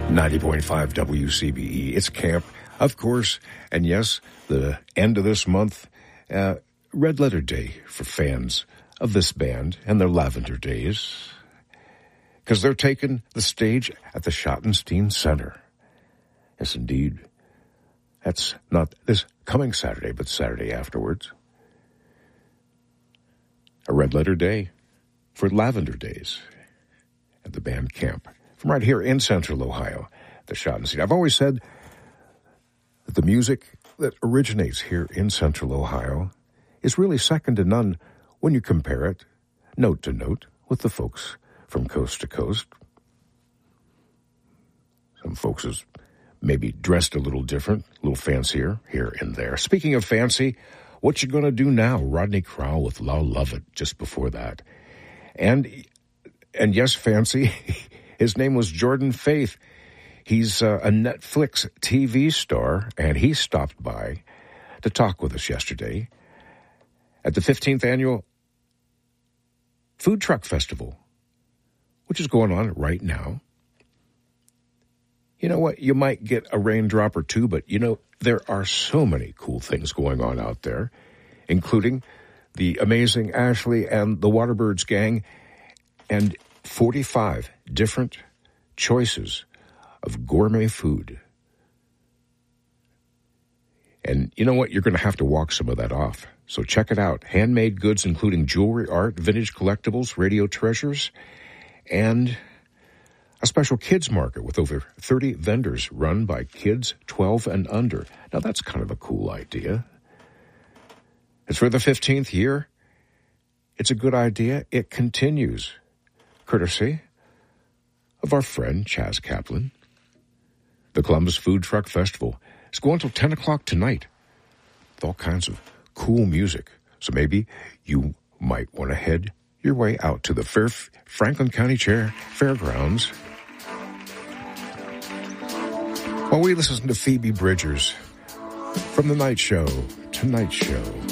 90.5 WCBE. It's camp, of course, and yes, the end of this month, Red Letter Day for fans of this band and their Lavender Days, because they're taking the stage at the Schottenstein Center. Yes, indeed. That's not this coming Saturday, but Saturday afterwards. A Red Letter Day for Lavender Days at the band camp. From right here in Central Ohio, the Schottenstein. I've always said that the music that originates here in Central Ohio is really second to none when you compare it note to note with the folks from coast to coast. Some folks is maybe dressed a little different, a little fancier here and there. Speaking of fancy, what you gonna do now? Rodney Crowell with "Love Lovett" just before that. And yes, fancy. His name was Jordan Faith. He's a Netflix TV star, and he stopped by to talk with us yesterday at the 15th Annual Food Truck Festival, which is going on right now. You know what? You might get a raindrop or two, but, there are so many cool things going on out there, including the amazing Ashley and the Waterbirds gang and 45 different choices of gourmet food. And you know what? You're going to have to walk some of that off. So check it out. Handmade goods, including jewelry, art, vintage collectibles, radio treasures, and a special kids market with over 30 vendors run by kids 12 and under. Now, that's kind of a cool idea. It's for the 15th year. It's a good idea. It continues, courtesy of our friend Chaz Kaplan. The Columbus Food Truck Festival is going until 10 o'clock tonight with all kinds of cool music. So maybe you might want to head your way out to the Franklin County Fairgrounds while we listen to Phoebe Bridgers from The Night Show, Tonight Show.